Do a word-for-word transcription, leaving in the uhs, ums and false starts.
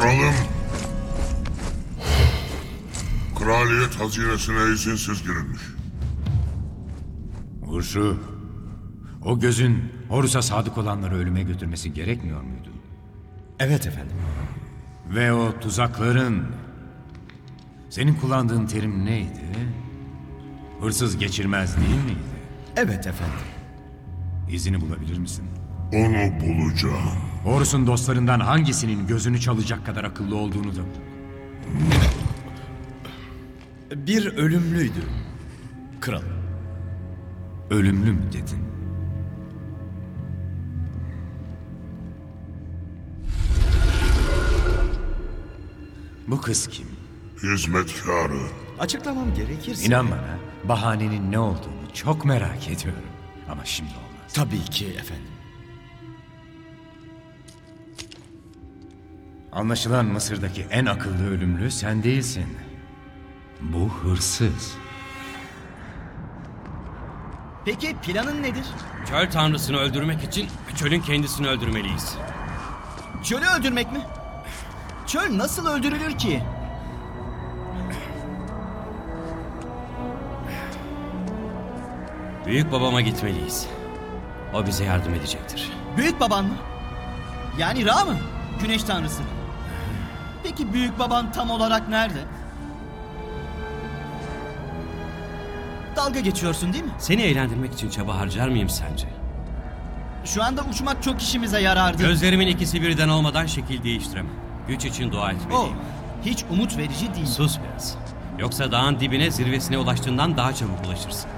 Kralım, kraliyet hazinesine izinsiz girilmiş. Ursu, o gözün Horus'a sadık olanları ölüme götürmesi gerekmiyor muydu? Evet efendim. Ve o tuzakların... Senin kullandığın terim neydi? Hırsız geçirmez değil miydi? Evet efendim. İzini bulabilir misin? Onu bulacağım. Horus'un dostlarından hangisinin gözünü çalacak kadar akıllı olduğunu da bul. Bir ölümlüydü. Kral. Ölümlü mü dedin? Bu kız kim? Hizmetkarı. Açıklamam gerekirse... İnan bana, bahanenin ne olduğunu çok merak ediyorum. Ama şimdi olmaz. Tabii ki efendim. Anlaşılan Mısır'daki en akıllı ölümlü sen değilsin. Bu hırsız. Peki planın nedir? Çöl tanrısını öldürmek için çölün kendisini öldürmeliyiz. Çölü öldürmek mi? Çöl nasıl öldürülür ki? Büyük babama gitmeliyiz. O bize yardım edecektir. Büyük baban mı? Yani Ra mı? Güneş tanrısı mı? Peki büyük baban tam olarak nerede? Dalga geçiyorsun değil mi? Seni eğlendirmek için çaba harcar mıyım sence? Şu anda uçmak çok işimize yarardı. Gözlerimin ikisi birden olmadan şekil değiştiremem. Güç için dua O, etmeliyim. hiç umut verici değil. Sus biraz. Yoksa dağın dibine, zirvesine ulaştığından daha çabuk ulaşırsın.